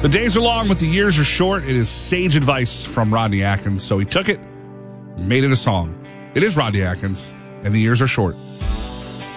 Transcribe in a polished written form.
The days are long, but the years are short. It is sage advice from Rodney Atkins. So he took it, made it a song. It is Rodney Atkins, and the years are short.